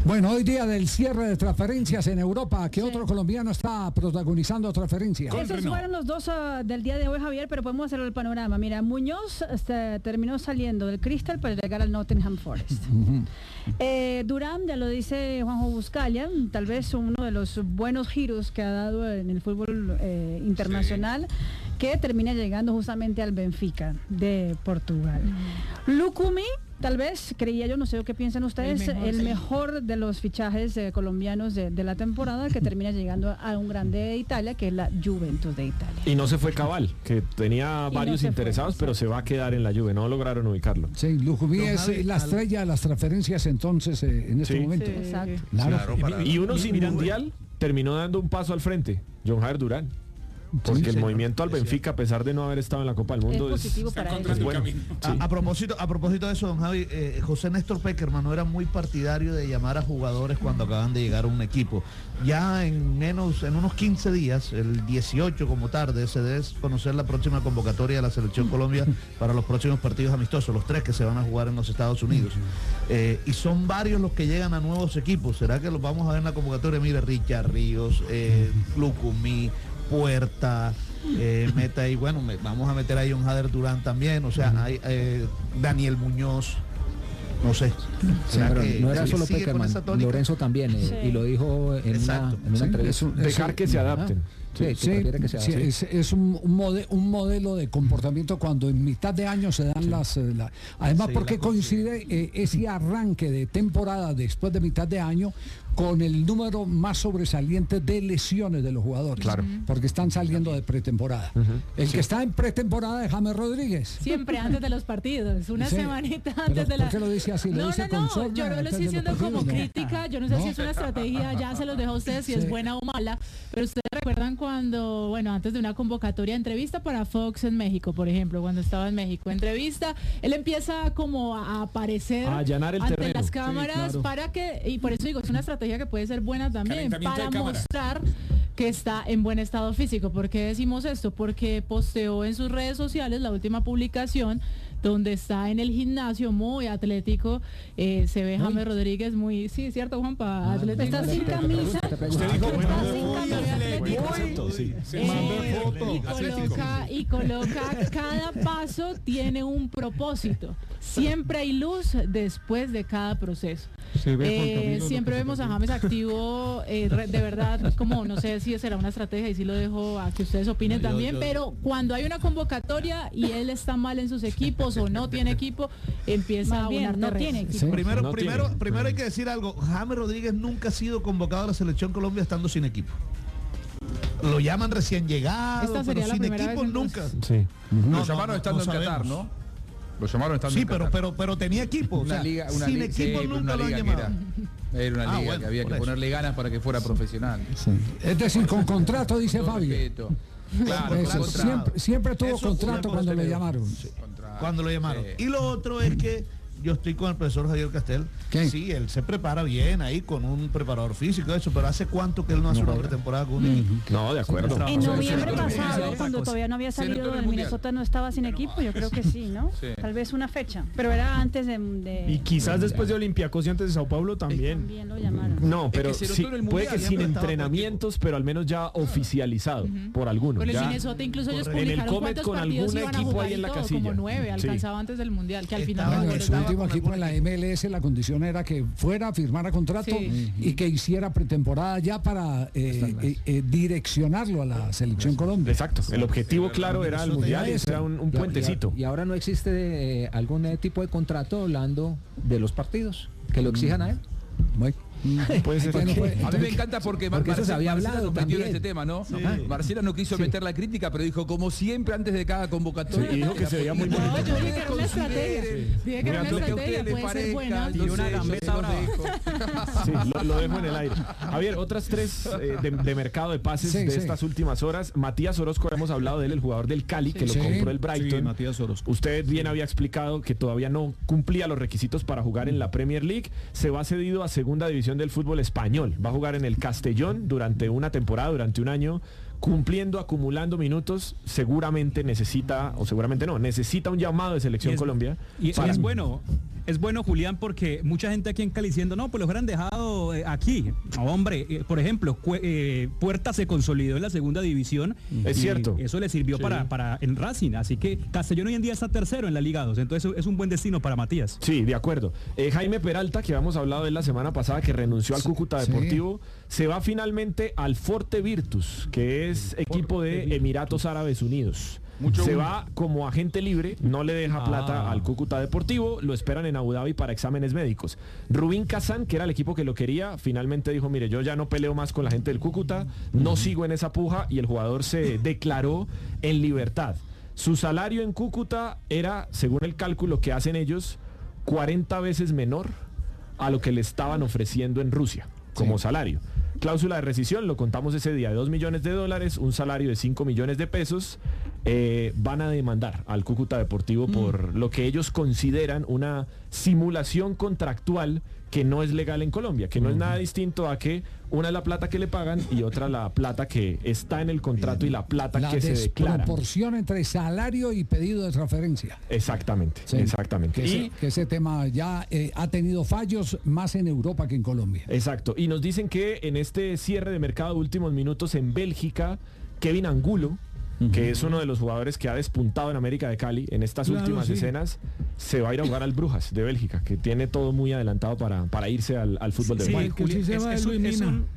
Speaker 3: Bueno, hoy día del cierre de transferencias en Europa, ¿qué sí. otro colombiano está protagonizando transferencias?
Speaker 11: Esos fueron los dos uh, del día de hoy, Javier, pero podemos hacer el panorama. Mira, Muñoz este, terminó saliendo del Crystal para llegar al Nottingham Forest. Uh-huh. eh, Durán, ya lo dice Juanjo Buscalia, tal vez uno de los buenos giros que ha dado en el fútbol eh, internacional, sí. que termina llegando justamente al Benfica de Portugal. Uh-huh. Lucumí, tal vez, creía yo, no sé qué piensan ustedes, el mejor, el mejor de los fichajes eh, colombianos de, de la temporada, que termina llegando a un grande de Italia, que es la Juventus de Italia.
Speaker 4: Y no se fue Cabal, que tenía y varios no interesados, fue, pero se va a quedar en la Juve, no lograron ubicarlo.
Speaker 3: Sí, Lucumí es la estrella de las transferencias entonces eh, en este sí. momento.
Speaker 11: Sí, exacto.
Speaker 3: Claro.
Speaker 4: Claro, para, y uno sin mundial terminó dando un paso al frente, John Javier Durán. Porque sí, el movimiento al Benfica, a pesar de no haber estado en la Copa del Mundo, es,
Speaker 11: es positivo para
Speaker 4: es, es bueno. Sí.
Speaker 15: A, a propósito, a propósito de eso, don Javi, eh, José Néstor Peckerman no era muy partidario de llamar a jugadores cuando acaban de llegar a un equipo. Ya en menos, en unos quince días, el dieciocho como tarde, se debe conocer la próxima convocatoria de la Selección Colombia para los próximos partidos amistosos, los tres que se van a jugar en los Estados Unidos. Eh, y son varios los que llegan a nuevos equipos. ¿Será que los vamos a ver en la convocatoria? Mire, Richard Ríos, eh, Lucumí, Puerta, eh, meta y bueno, me, vamos a meter ahí un Jader Durán también, o sea, uh-huh. hay eh, Daniel Muñoz, no sé.
Speaker 8: Sí, pero que, no era solo Peckerman, Lorenzo también, eh, sí. y lo dijo en
Speaker 15: Exacto.
Speaker 8: una, en una
Speaker 3: sí,
Speaker 8: entrevista.
Speaker 3: Es un,
Speaker 4: Dejar
Speaker 3: es
Speaker 4: que se adapten.
Speaker 3: Ah. Sí, sí, que sea, sí, sí. Es, es un, un, mode, un modelo de comportamiento cuando en mitad de año se dan sí. las... Eh, la, además, sí, porque coincide eh, ese arranque de temporada después de mitad de año con el número más sobresaliente de lesiones de los jugadores.
Speaker 4: Claro.
Speaker 3: Porque están saliendo de pretemporada. Uh-huh. El sí. que está en pretemporada es James Rodríguez.
Speaker 5: Siempre antes de los partidos, una sí. semanita antes de la...
Speaker 3: ¿Por qué lo dice así? ¿Lo
Speaker 5: no,
Speaker 3: dice
Speaker 5: no, no,
Speaker 3: con
Speaker 5: yo no lo estoy diciendo como
Speaker 3: no.
Speaker 5: crítica, yo no sé no. si es una estrategia, ya se los dejo a ustedes si sí. es buena o mala, pero ustedes recuerdan cuando, bueno, antes de una convocatoria, entrevista para Fox en México, por ejemplo, cuando estaba en México, entrevista, él empieza como a aparecer
Speaker 4: a allanar el
Speaker 5: ante
Speaker 4: terreno.
Speaker 5: las cámaras sí, claro. para que, y por eso digo, es una estrategia que puede ser buena también, para mostrar que está en buen estado físico. ¿Por qué decimos esto? Porque posteó en sus redes sociales la última publicación donde está en el gimnasio muy atlético, eh, se ve James Rodríguez muy, sí, cierto Juanpa, ah, atlético.
Speaker 11: Está sin camisa.
Speaker 2: Usted dijo, bueno,
Speaker 5: y coloca, y coloca, cada paso tiene un propósito. Siempre hay luz después de cada proceso. Eh, siempre vemos a James activo, eh, de verdad, como no sé si será una estrategia y si lo dejo a que ustedes opinen no, también, yo, yo, pero cuando hay una convocatoria y él está mal en sus equipos o no tiene equipo, empieza a
Speaker 11: bien, no tiene equipo.
Speaker 15: Sí. Primero,
Speaker 4: no
Speaker 15: primero,
Speaker 4: tiene.
Speaker 15: primero hay que decir algo, James Rodríguez nunca ha sido convocado a la Selección Colombia estando sin equipo. Lo llaman recién llegado, pero sin equipo nunca.
Speaker 4: Sí.
Speaker 7: Uh-huh. No, lo llamaron no, estando no en Qatar, ¿no? Lo llamaron estando
Speaker 15: sí,
Speaker 7: en
Speaker 15: pero,
Speaker 7: Qatar.
Speaker 15: pero, pero tenía equipo.
Speaker 7: Una
Speaker 15: o sea,
Speaker 7: liga, una
Speaker 15: sin
Speaker 7: liga,
Speaker 15: equipo
Speaker 7: sí,
Speaker 15: nunca
Speaker 7: una
Speaker 15: lo han
Speaker 7: liga
Speaker 15: llamado.
Speaker 7: Era, era una
Speaker 15: ah,
Speaker 7: liga
Speaker 15: bueno,
Speaker 7: que había que
Speaker 15: eso.
Speaker 7: ponerle ganas para que fuera profesional.
Speaker 3: Sí. Es decir, con contrato, dice Fabio.
Speaker 7: Claro,
Speaker 3: eso, siempre, siempre tuvo Eso contrato cuando le llamaron.
Speaker 15: Sí. Cuando lo llamaron. Sí. Y lo otro es que yo estoy con el profesor Javier Castel.
Speaker 3: ¿Qué?
Speaker 15: Sí, él se prepara bien ahí con un preparador físico, eso, pero ¿hace cuánto que él no hace no, una pretemporada con un equipo?
Speaker 4: Uh-huh. No, de acuerdo.
Speaker 11: En noviembre pasado, cuando todavía no había salido del Minnesota, no estaba sin equipo, yo creo que sí, ¿no? Sí. Tal vez una fecha, pero era antes de... de
Speaker 4: y quizás de, después de Olympiacos y antes de Sao Paulo también.
Speaker 11: También lo llamaron.
Speaker 4: No, pero es que sí, puede que sin entrenamientos, pero al menos ya oficializado uh-huh. por alguno.
Speaker 5: Con el
Speaker 4: ya.
Speaker 5: Minnesota incluso ellos publicaron cuántos partidos iban a jugar y todo, como nueve, alcanzaba antes del Mundial, que al final...
Speaker 3: Bueno, su último equipo en la M L S, la condición era que fuera, firmara contrato sí. y que hiciera pretemporada ya para eh, eh, eh, direccionarlo a la Selección Colombia.
Speaker 4: Exacto, el objetivo claro era el Mundial, era un, un puentecito.
Speaker 8: Y, y ahora no existe eh, algún eh, tipo de contrato hablando de los partidos, que lo exijan a él.
Speaker 3: Bueno.
Speaker 7: Puede ser. Bueno, pues, a mí me encanta porque,
Speaker 8: porque
Speaker 7: Mar-
Speaker 8: eso se había hablado
Speaker 7: metió en este tema, ¿no? Sí. Marcela no quiso sí. meter la crítica, pero dijo, como siempre, antes de cada convocatoria.
Speaker 4: Sí, y dijo que se veía muy
Speaker 5: bonito. No, yo dije que era una estrategia. Dije que era una estrategia, puede parezca, ser buena.
Speaker 4: Y una gambeta brava. Sí, lo, lo dejo en el aire. Javier, otras tres eh, de, de mercado de pases sí, de sí. estas últimas horas. Matías Orozco, hemos hablado de él, el jugador del Cali, sí. que lo sí. compró el Brighton.
Speaker 14: Sí, Matías Orozco.
Speaker 4: Usted bien sí. había explicado que todavía no cumplía los requisitos para jugar en la Premier League. Se va cedido a segunda división del fútbol español. Va a jugar en el Castellón durante una temporada, durante un año, cumpliendo, acumulando minutos. Seguramente necesita, o seguramente no, necesita un llamado de Selección
Speaker 6: y es,
Speaker 4: Colombia.
Speaker 6: Y,
Speaker 4: para...
Speaker 6: y es bueno. es bueno, Julián, porque mucha gente aquí en Cali diciendo, no, pues lo hubieran dejado eh, aquí. No, hombre, eh, por ejemplo, eh, Puerta se consolidó en la segunda división.
Speaker 4: Es cierto.
Speaker 6: Eso le sirvió
Speaker 4: sí.
Speaker 6: para, para en Racing. Así que Castellón hoy en día está tercero en la Liga dos. Entonces es un buen destino para Matías.
Speaker 4: Sí, de acuerdo. Eh, Jaime Peralta, que habíamos hablado de él la semana pasada, que renunció al Cúcuta Deportivo, sí. se va finalmente al Forte Virtus, que es equipo de Emiratos Árabes Unidos. Mucho se va como agente libre, no le deja ah. plata al Cúcuta Deportivo, lo esperan en Abu Dhabi para exámenes médicos. Rubín Kazán, que era el equipo que lo quería, finalmente dijo, mire, yo ya no peleo más con la gente del Cúcuta, no sigo en esa puja, y el jugador se declaró en libertad. Su salario en Cúcuta era, según el cálculo que hacen ellos, cuarenta veces menor a lo que le estaban ofreciendo en Rusia como sí. salario. Cláusula de rescisión, lo contamos ese día, de dos millones de dólares, un salario de cinco millones de pesos. Eh, van a demandar al Cúcuta Deportivo mm. por lo que ellos consideran una simulación contractual que no es legal en Colombia, que no mm. es nada distinto a que una es la plata que le pagan y otra la plata que está en el contrato y la plata
Speaker 3: la
Speaker 4: que se declara.
Speaker 3: La proporción entre salario y pedido de transferencia.
Speaker 4: Exactamente, sí. exactamente.
Speaker 3: Que,
Speaker 4: y,
Speaker 3: ese, que ese tema ya eh, ha tenido fallos más en Europa que en Colombia.
Speaker 4: Exacto, y nos dicen que en este cierre de mercado de últimos minutos en Bélgica, Kevin Angulo, Uh-huh. que es uno de los jugadores que ha despuntado en América de Cali en estas claro, últimas sí. escenas, se va a ir a jugar al Brujas de Bélgica, que tiene todo muy adelantado para, para irse al, al fútbol
Speaker 6: sí,
Speaker 4: de Bélgica.
Speaker 6: Sí, es, es, es, un, es, un,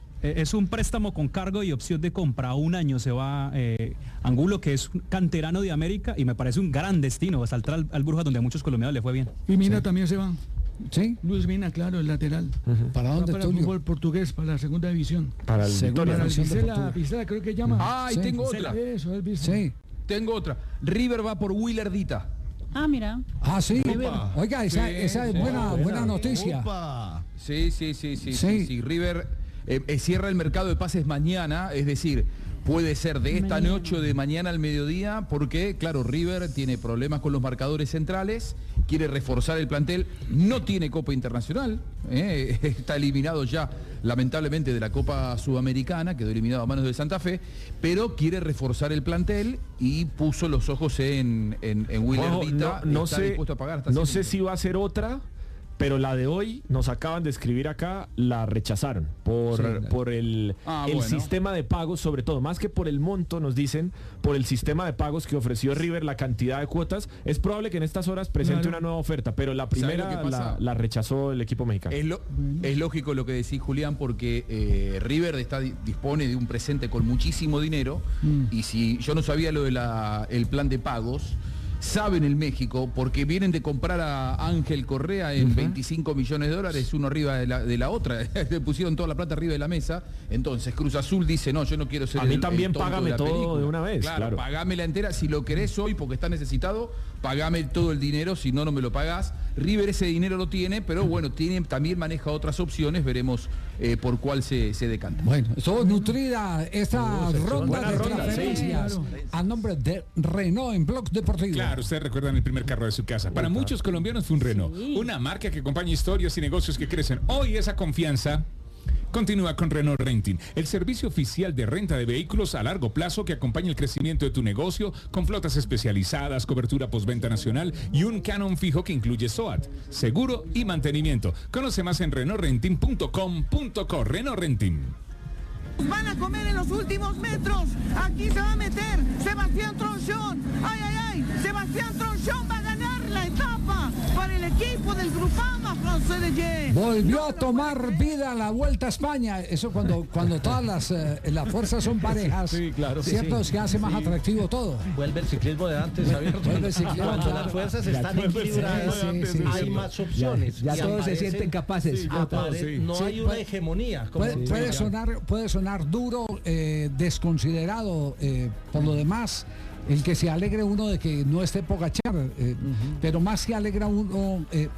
Speaker 6: es un préstamo con cargo y opción de compra. A un año se va eh, Angulo, que es canterano de América, y me parece un gran destino saltar al, al Brujas, donde a muchos colombianos le fue bien.
Speaker 16: Y Mina
Speaker 6: sí.
Speaker 16: también se va.
Speaker 3: ¿Sí?
Speaker 16: Luis Mina, claro, el lateral.
Speaker 3: Uh-huh. ¿Para dónde,
Speaker 16: para el fútbol portugués, para la segunda división.
Speaker 4: Para el
Speaker 16: segunda
Speaker 4: Victoria.
Speaker 16: división Vizela, Vizela, creo que llama.
Speaker 7: Ah, y sí. tengo otra.
Speaker 16: Eso, es
Speaker 3: sí.
Speaker 7: Tengo otra. River va por Willardita.
Speaker 11: Ah, mira.
Speaker 3: Ah, sí.
Speaker 11: Opa.
Speaker 3: Oiga, esa,
Speaker 7: sí,
Speaker 3: esa es
Speaker 7: sí,
Speaker 3: buena,
Speaker 7: buena,
Speaker 3: buena noticia.
Speaker 7: Opa. Sí, sí, sí, sí, sí,
Speaker 3: sí.
Speaker 7: sí. River eh, eh, cierra el mercado de pases mañana, es decir, puede ser de esta mañana. noche o de mañana al mediodía, porque, claro, River tiene problemas con los marcadores centrales, quiere reforzar el plantel, no tiene Copa Internacional, eh, está eliminado ya, lamentablemente, de la Copa Sudamericana, quedó eliminado a manos de Santa Fe, pero quiere reforzar el plantel y puso los ojos en, en, en Willardita.
Speaker 4: No, no
Speaker 7: está
Speaker 4: sé,
Speaker 7: dispuesto a pagar hasta
Speaker 4: no sé si va a ser otra, pero la de hoy, nos acaban de escribir acá, la rechazaron por, sí, por el,
Speaker 7: ah,
Speaker 4: el
Speaker 7: bueno.
Speaker 4: sistema de pagos, sobre todo, más que por el monto, nos dicen, por el sistema de pagos que ofreció River, la cantidad de cuotas. Es probable que en estas horas presente claro. una nueva oferta, pero la primera la, la rechazó el equipo mexicano.
Speaker 7: Es, lo, es lógico lo que decís, Julián, porque eh, River está, dispone de un presente con muchísimo dinero, mm. y si yo no sabía lo del el plan de pagos, saben el México, porque vienen de comprar a Ángel Correa en uh-huh. veinticinco millones de dólares, uno arriba de la, de la otra, le pusieron toda la plata arriba de la mesa. Entonces Cruz Azul dice, no, yo no quiero ser
Speaker 4: a mí
Speaker 7: el,
Speaker 4: también
Speaker 7: el
Speaker 4: págame
Speaker 7: de
Speaker 4: todo
Speaker 7: película.
Speaker 4: de una vez,
Speaker 7: claro,
Speaker 4: claro,
Speaker 7: pagame la entera, si lo querés hoy porque está necesitado, pagame todo el dinero, si no, no me lo pagás. River ese dinero lo tiene, pero bueno, tiene, también maneja otras opciones, veremos eh, por cuál se, se decanta.
Speaker 3: Bueno, estuvo nutrida esta
Speaker 2: sí,
Speaker 3: ronda de
Speaker 2: ronda,
Speaker 3: transferencias
Speaker 2: sí,
Speaker 3: claro. a nombre de Renault en Blog Deportivo.
Speaker 2: Claro, ustedes recuerdan el primer carro de su casa. Para Opa. muchos colombianos fue un Renault, sí. una marca que acompaña historias y negocios que crecen. Hoy esa confianza continúa con Renault Renting, el servicio oficial de renta de vehículos a largo plazo que acompaña el crecimiento de tu negocio con flotas especializadas, cobertura postventa nacional y un canon fijo que incluye S O A T, seguro y mantenimiento. Conoce más en renault renting punto com punto co. Renault Renting.
Speaker 17: Van a comer en los últimos metros. Aquí se va a meter Sebastián Tronchón. Ay, ay, ay. Sebastián Tronchón va a ganar la etapa para el equipo del Grupama francés de Ye.
Speaker 3: Volvió a tomar vida la Vuelta a España. Eso cuando, cuando todas las, eh, las fuerzas son parejas.
Speaker 14: Sí, claro.
Speaker 3: ¿Cierto?
Speaker 14: Sí,
Speaker 3: que hace más
Speaker 14: sí.
Speaker 3: atractivo todo.
Speaker 14: Vuelve el ciclismo de antes, abierto.
Speaker 3: Vuelve el ciclismo.
Speaker 14: Cuando las fuerzas están equilibradas,
Speaker 3: sí, sí, sí,
Speaker 14: hay
Speaker 3: sí.
Speaker 14: más opciones.
Speaker 8: Ya, ya todos
Speaker 14: aparecen,
Speaker 8: se sienten capaces.
Speaker 14: Sí, apare- sí. No
Speaker 3: sí,
Speaker 14: hay una
Speaker 3: puede,
Speaker 14: hegemonía. Como
Speaker 3: puede, puede, sonar, puede sonar duro, eh, desconsiderado, eh, por lo demás, el que se alegre uno de que no esté Pogačar, eh, uh-huh. pero más se alegra uno, eh,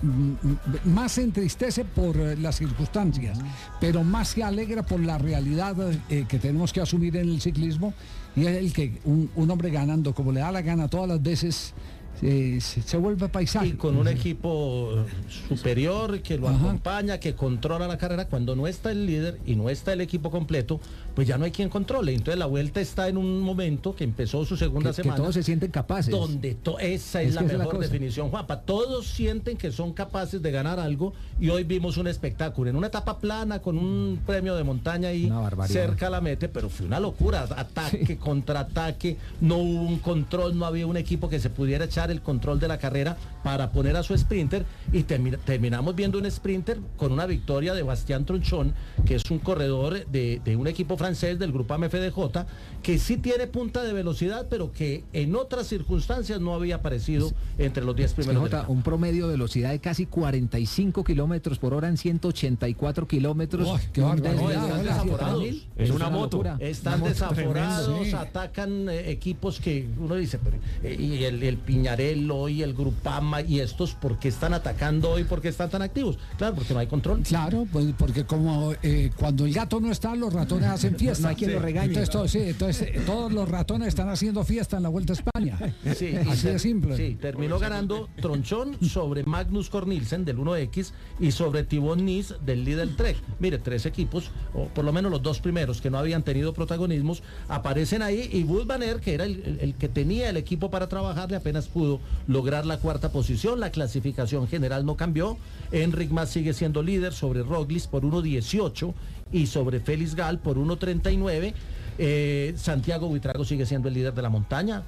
Speaker 3: más se entristece por eh, las circunstancias, uh-huh. pero más se alegra por la realidad eh, que tenemos que asumir en el ciclismo, y es el que un, un hombre ganando como le da la gana todas las veces se, se, se vuelve paisaje.
Speaker 14: Y con un equipo superior que lo Ajá. acompaña, que controla la carrera. Cuando no está el líder y no está el equipo completo, pues ya no hay quien controle. Entonces la Vuelta está en un momento que empezó su segunda
Speaker 8: que,
Speaker 14: semana.
Speaker 8: Que todos se sienten capaces.
Speaker 14: Donde to esa es, es la mejor es la definición, Juanpa. Todos sienten que son capaces de ganar algo y hoy vimos un espectáculo en una etapa plana con un premio de montaña ahí cerca a la meta, pero fue una locura. Ataque, sí. contraataque, no hubo un control, no había un equipo que se pudiera echar el control de la carrera para poner a su sprinter y termi terminamos viendo un sprinter con una victoria de Bastien Tronchon, que es un corredor de, de un equipo francés del grupo A M F D J, que sí tiene punta de velocidad, pero que en otras circunstancias no había aparecido entre los diez primeros.
Speaker 8: Sí, Jota, un promedio de velocidad de casi cuarenta y cinco kilómetros por hora en ciento ochenta y cuatro kilómetros.
Speaker 14: Oh, qué no, están desaforados. Es una moto. Están
Speaker 8: una moto
Speaker 14: desaforados, sí. atacan eh, equipos que uno dice, pero, eh, y el, el Piñarello y el Grupama y estos, ¿por qué están atacando hoy? ¿Por qué están tan activos? Claro, porque no hay control.
Speaker 3: Claro, pues porque como eh, cuando el gato no está, los ratones hacen fiesta.
Speaker 8: No hay quien
Speaker 3: sí.
Speaker 8: lo regañe.
Speaker 3: Entonces, todo, sí, entonces eh, todos los ratones están haciendo fiesta en la Vuelta a España.
Speaker 14: Sí,
Speaker 3: así de simple.
Speaker 14: Sí, terminó ganando Tronchon sobre Magnus Cornilsen del uno equis y sobre Thibaut Nice del líder Trek. Mire, tres equipos, o por lo menos los dos primeros que no habían tenido protagonismos, aparecen ahí, y Wout van Aert, que era el, el, el que tenía el equipo para trabajarle, apenas pudo lograr la cuarta posición. La clasificación general no cambió. Enric Mas sigue siendo líder sobre Roglic por uno dieciocho y sobre Félix Gal por uno treinta y nueve. Eh, Santiago Buitrago sigue siendo el líder de la montaña,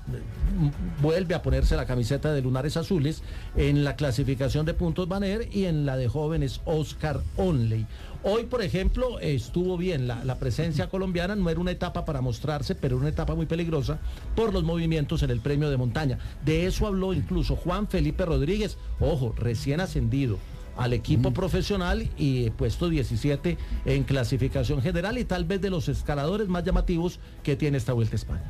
Speaker 14: vuelve a ponerse la camiseta de lunares azules en la clasificación de puntos Van Aert y en la de jóvenes Oscar Onley. Hoy, por ejemplo, estuvo bien la, la presencia colombiana, no era una etapa para mostrarse, pero era una etapa muy peligrosa por los movimientos en el premio de montaña. De eso habló incluso Juan Felipe Rodríguez, ojo, recién ascendido al equipo mm. profesional y puesto diecisiete en clasificación general, y tal vez de los escaladores más llamativos que tiene esta Vuelta a España.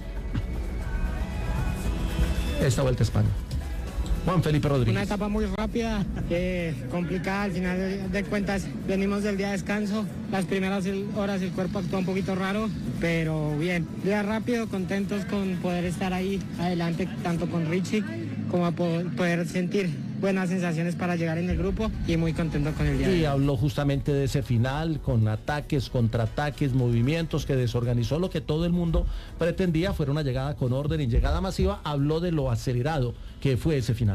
Speaker 14: Esta Vuelta a España. Juan Felipe Rodríguez.
Speaker 18: Una etapa muy rápida, eh, complicada, al final de, de cuentas venimos del día de descanso, las primeras horas el cuerpo actuó un poquito raro, pero bien, día rápido, contentos con poder estar ahí adelante, tanto con Richie como a poder sentir buenas sensaciones para llegar en el grupo, y muy contento con el día.
Speaker 14: Y habló justamente de ese final, con ataques, contraataques, movimientos que desorganizó lo que todo el mundo pretendía fuera una llegada con orden y llegada masiva. Habló de lo acelerado que fue ese final.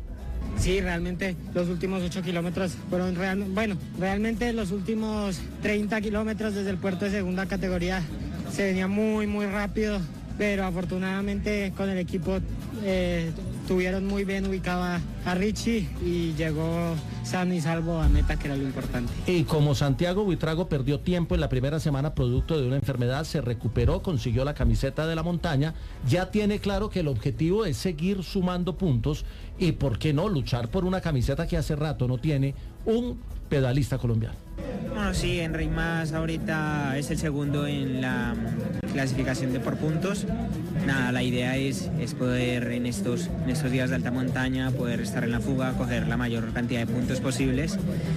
Speaker 18: Sí, realmente los últimos ocho kilómetros fueron real, bueno, realmente los últimos treinta kilómetros desde el puerto de segunda categoría se venía muy, muy rápido, pero afortunadamente con el equipo eh, tuvieron muy bien ubicada a Richie y llegó sano y salvo a meta, que era lo importante.
Speaker 14: Y como Santiago Buitrago perdió tiempo en la primera semana producto de una enfermedad, se recuperó, consiguió la camiseta de la montaña, ya tiene claro que el objetivo es seguir sumando puntos y, ¿por qué no?, luchar por una camiseta que hace rato no tiene un pedalista colombiano.
Speaker 19: Bueno, sí, Enric Mas ahorita es el segundo en la clasificación de por puntos. Nada, la idea es, es poder en estos, en estos días de alta montaña poder estar en la fuga, coger la mayor cantidad de puntos posibles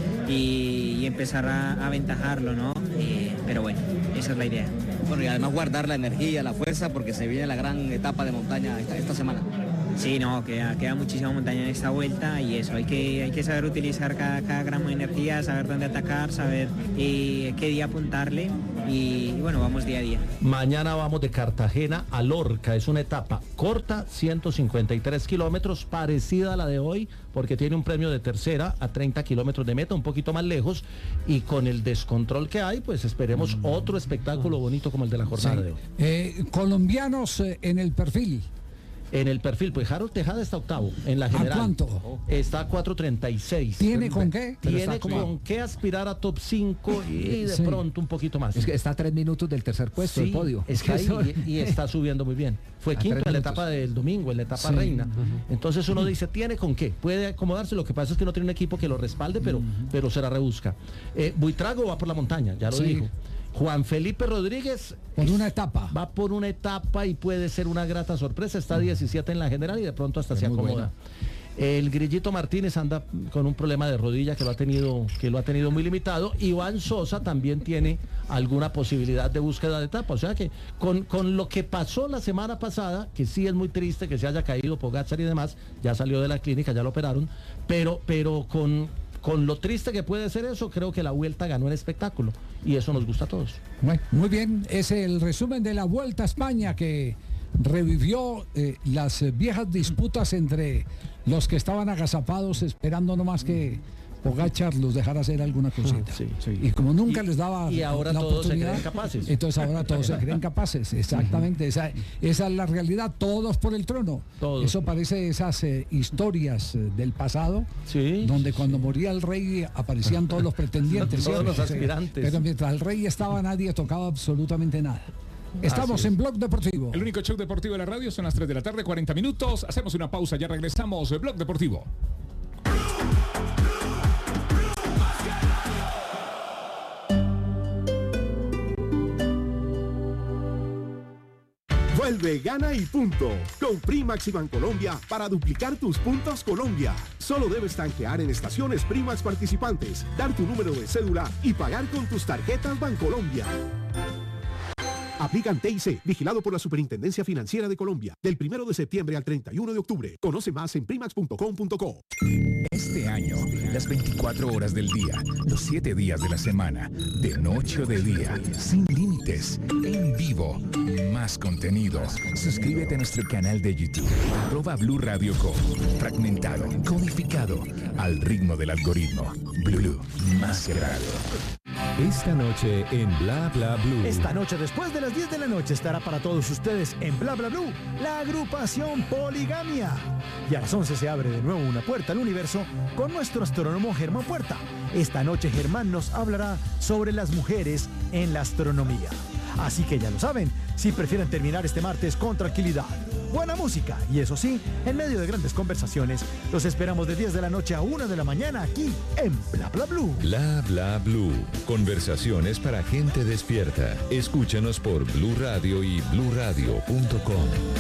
Speaker 19: y, y empezar a, a aventajarlo, ¿no? Eh, pero bueno, esa es la idea.
Speaker 20: Bueno, y además guardar la energía, la fuerza, porque se viene la gran etapa de montaña esta, esta semana.
Speaker 19: Sí, no, queda, queda muchísima montaña en esta vuelta, y eso, hay que, hay que saber utilizar cada, cada gramo de energía, saber dónde atacar, saber eh, qué día apuntarle, y, y bueno, vamos día a día.
Speaker 14: Mañana vamos de Cartagena a Lorca, es una etapa corta, ciento cincuenta y tres kilómetros, parecida a la de hoy, porque tiene un premio de tercera a treinta kilómetros de meta, un poquito más lejos, y con el descontrol que hay, pues esperemos mm. otro espectáculo bonito como el de la jornada sí. de hoy.
Speaker 3: Eh, colombianos eh, en el perfil.
Speaker 14: En el perfil, pues Harold Tejada está octavo en la general.
Speaker 3: ¿A cuánto?
Speaker 14: Está a cuatro treinta y seis.
Speaker 3: ¿Tiene con qué?
Speaker 14: Tiene con qué aspirar a top cinco y de sí. pronto un poquito más.
Speaker 8: Es que está a tres minutos del tercer puesto
Speaker 14: sí,
Speaker 8: del podio.
Speaker 14: Es que ahí y, y está subiendo muy bien. Fue a quinto en la minutos. etapa del domingo, en la etapa sí. reina. Uh-huh. Entonces uno dice, ¿tiene con qué? Puede acomodarse, lo que pasa es que no tiene un equipo que lo respalde, pero, uh-huh. pero se la rebusca. Eh, Buitrago va por la montaña, ya lo sí. dijo. Juan Felipe Rodríguez
Speaker 3: por una etapa
Speaker 14: va por una etapa y puede ser una grata sorpresa, está diecisiete en la general y de pronto hasta es se acomoda. El Grillito Martínez anda con un problema de rodilla que lo ha tenido, que lo ha tenido muy limitado. Iván Sosa también tiene alguna posibilidad de búsqueda de etapa. O sea que con, con lo que pasó la semana pasada, que sí es muy triste que se haya caído Pogačar y demás, ya salió de la clínica, ya lo operaron, pero, pero con, con lo triste que puede ser eso, creo que la Vuelta ganó el espectáculo y eso nos gusta a todos.
Speaker 3: Bueno, muy bien, es el resumen de la Vuelta a España que revivió eh, las viejas disputas entre los que estaban agazapados esperando nomás que Pogačar los dejara hacer alguna cosita. Sí, sí. Y como nunca
Speaker 14: y,
Speaker 3: les daba
Speaker 14: y ahora
Speaker 3: la
Speaker 14: todos se
Speaker 3: oportunidad,
Speaker 14: creen capaces.
Speaker 3: Entonces ahora todos se creen capaces, exactamente. Esa, esa es la realidad, todos por el trono. Todos. Eso parece esas eh, historias eh, del pasado, sí. donde cuando moría el rey aparecían todos los pretendientes.
Speaker 14: Todos los aspirantes.
Speaker 3: Pero mientras el rey estaba nadie tocaba absolutamente nada. Estamos en Blog Deportivo.
Speaker 2: El único show deportivo de la radio, son las tres de la tarde, cuarenta minutos. Hacemos una pausa, ya regresamos. Blog Deportivo.
Speaker 21: Vuelve, gana y punto. Con Primax y Bancolombia para duplicar tus puntos Colombia. Solo debes tanquear en estaciones Primax participantes, dar tu número de cédula y pagar con tus tarjetas Bancolombia. Aplican T I C, vigilado por la Superintendencia Financiera de Colombia, del primero de septiembre al treinta y uno de octubre. Conoce más en primax punto com punto co.
Speaker 22: Este año, las veinticuatro horas del día, los siete días de la semana, de noche o de día, sin límites, en vivo, más contenidos. Suscríbete a nuestro canal de YouTube, arroba Blue Radio Co. Fragmentado, codificado, al ritmo del algoritmo. Blue, más que radio.
Speaker 23: Esta noche en Bla Bla Blue.
Speaker 24: Esta noche, después de las diez de la noche, estará para todos ustedes en Bla Bla Blue la agrupación Poligamia. Y a las once se abre de nuevo una puerta al universo con nuestro astrónomo Germán Puerta. Esta noche Germán nos hablará sobre las mujeres en la astronomía. Así que ya lo saben, si prefieren terminar este martes con tranquilidad, buena música y eso sí, en medio de grandes conversaciones, los esperamos de diez de la noche a una de la mañana aquí en Bla Bla Blue.
Speaker 23: Bla Bla Blue. Conversaciones para gente despierta. Escúchanos por Blue Radio y blue radio punto com.